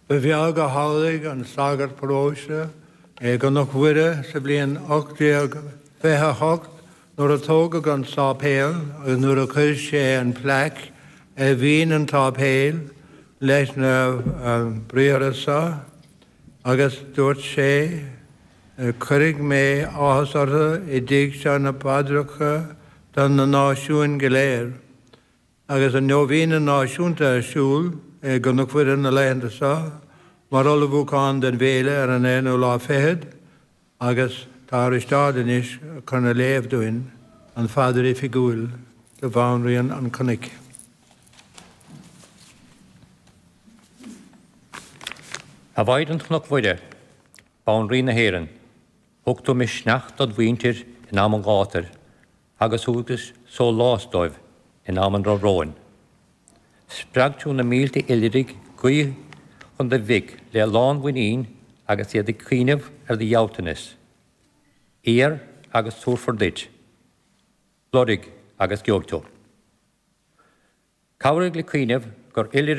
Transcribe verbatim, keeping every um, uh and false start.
Be bheag a hálaigh an sagart paróise, ag an nach bhuire sa blion ochtaíag fethe hocht, nuair a tóga gan sápéal, agus nuair a chuir sé an plaic a bhíon an tápéal leis na bríarasa, agus dúirt sé chuirigh mé áthasartha i dtí se na padracha don na náisiún go léir. Agus an neomhíon na náisiúnta siúil go nach bhuire na leithantasa, mar ola bhúcán den bhéile ar an éanú lá fethead, agus tá isteádan is chuna léamhdúin an fadar i figúil do bhánraíonn an conic. A bhaid an cnach bhuide, bhánraí na héireann, thugtú mis sneacht ad bhaintir in am an gátar, agus thugus só lásdóibh in am an ráróin. Spragtú na mílta illirig gaoth chun de bhic le lán bhuinín agus iad ag cíineh ar de jautanis. Éar agus túrfordid, blorig agus geogtó. Cabhairg le cíineh gur illirig